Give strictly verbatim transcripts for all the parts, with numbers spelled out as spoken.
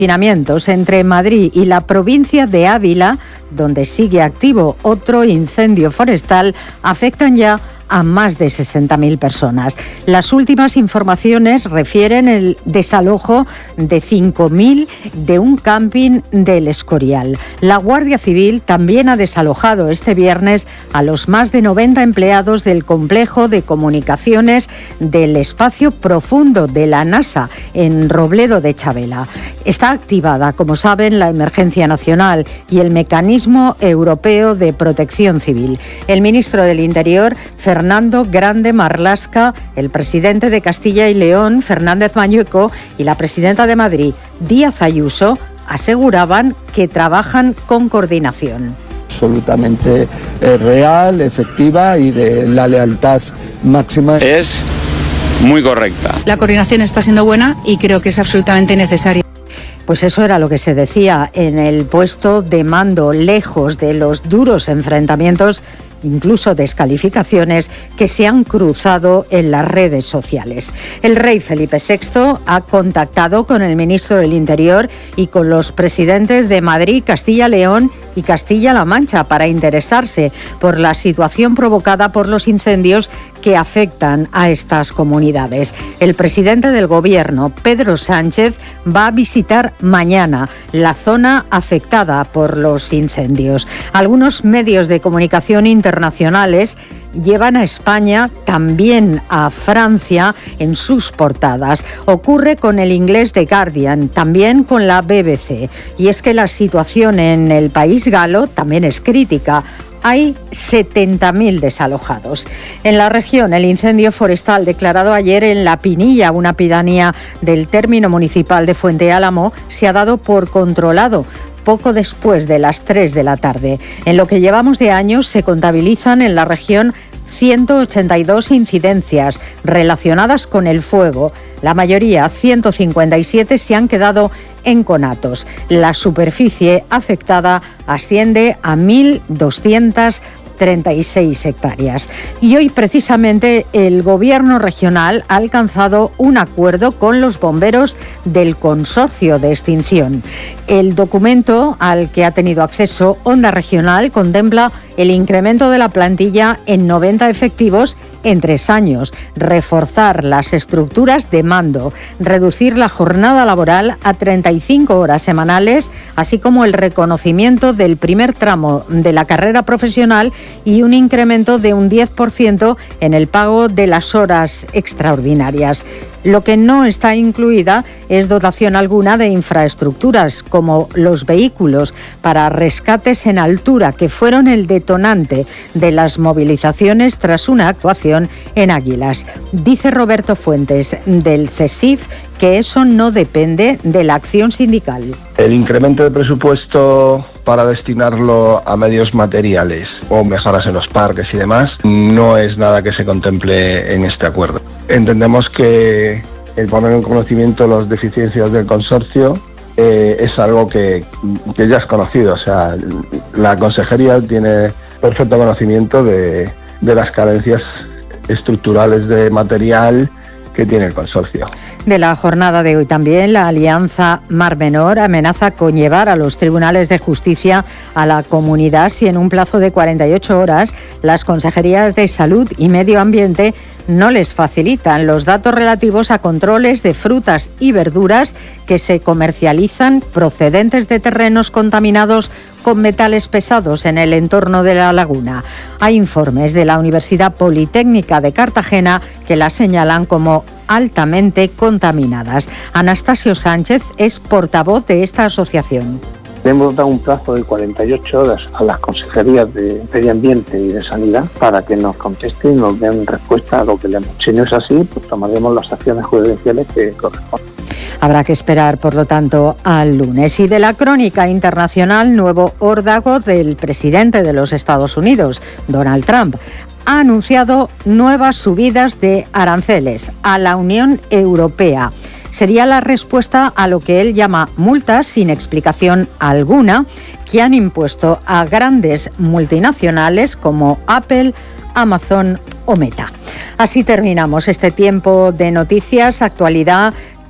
Confinamientos entre Madrid y la provincia de Ávila, donde sigue activo otro incendio forestal, afectan ya a más de sesenta mil personas. Las últimas informaciones refieren el desalojo de cinco mil de un camping del Escorial. La Guardia Civil también ha desalojado este viernes a los más de noventa empleados del complejo de comunicaciones del espacio profundo de la NASA en Robledo de Chavela. Está activada, como saben, la emergencia nacional y el mecanismo europeo de protección civil. El ministro del Interior, Fernando Fernando Grande Marlaska, el presidente de Castilla y León, Fernández Mañueco, y la presidenta de Madrid, Díaz Ayuso, aseguraban que trabajan con coordinación. Absolutamente eh, real, efectiva y de la lealtad máxima. Es muy correcta. La coordinación está siendo buena y creo que es absolutamente necesaria. Pues eso era lo que se decía en el puesto de mando, lejos de los duros enfrentamientos, incluso descalificaciones, que se han cruzado en las redes sociales. El rey Felipe sexto ha contactado con el ministro del Interior y con los presidentes de Madrid, Castilla-León y Castilla-La Mancha para interesarse por la situación provocada por los incendios que afectan a estas comunidades. El presidente del Gobierno, Pedro Sánchez, va a visitar mañana la zona afectada por los incendios. Algunos medios de comunicación internacionales llevan a España, también a Francia, en sus portadas. Ocurre con el inglés The Guardian, también con la B B C. Y es que la situación en el país galo también es crítica. Hay setenta mil desalojados. En la región, el incendio forestal declarado ayer en La Pinilla, una pedanía del término municipal de Fuente Álamo, se ha dado por controlado poco después de las tres de la tarde. En lo que llevamos de años se contabilizan en la región ciento ochenta y dos incidencias relacionadas con el fuego. La mayoría, ciento cincuenta y siete, se han quedado en conatos. La superficie afectada asciende a mil doscientas treinta y seis hectáreas. Y hoy precisamente el Gobierno regional ha alcanzado un acuerdo con los bomberos del consorcio de extinción. El documento al que ha tenido acceso Onda Regional contempla el incremento de la plantilla en noventa efectivos en tres años, reforzar las estructuras de mando, reducir la jornada laboral a treinta y cinco horas semanales, así como el reconocimiento del primer tramo de la carrera profesional y un incremento de un diez por ciento en el pago de las horas extraordinarias. Lo que no está incluida es dotación alguna de infraestructuras, como los vehículos para rescates en altura, que fueron el detonante de las movilizaciones tras una actuación en Águilas. Dice Roberto Fuentes, del CESIF, que eso no depende de la acción sindical. El incremento de presupuesto para destinarlo a medios materiales o mejoras en los parques y demás no es nada que se contemple en este acuerdo. Entendemos que el poner en conocimiento las deficiencias del consorcio eh, es algo que, que ya es conocido. O sea, la consejería tiene perfecto conocimiento de, de las carencias estructurales de material que tiene el consorcio. De la jornada de hoy también, la Alianza Mar Menor amenaza con llevar a los tribunales de justicia a la comunidad si en un plazo de cuarenta y ocho horas las consejerías de Salud y Medio Ambiente no les facilitan los datos relativos a controles de frutas y verduras que se comercializan procedentes de terrenos contaminados con metales pesados en el entorno de la laguna. Hay informes de la Universidad Politécnica de Cartagena que las señalan como altamente contaminadas. Anastasio Sánchez es portavoz de esta asociación. Hemos dado un plazo de cuarenta y ocho horas a las consejerías de Medio Ambiente y de Sanidad para que nos contesten y nos den respuesta a lo que le hemos. Si no es así, pues tomaremos las acciones judiciales que corresponden. Habrá que esperar, por lo tanto, al lunes. Y de la crónica internacional, nuevo órdago del presidente de los Estados Unidos, Donald Trump, ha anunciado nuevas subidas de aranceles a la Unión Europea. Sería la respuesta a lo que él llama multas sin explicación alguna que han impuesto a grandes multinacionales como Apple, Amazon o Meta. Así terminamos este tiempo de noticias, actualidad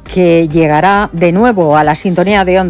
que llegará de nuevo a la sintonía de Onda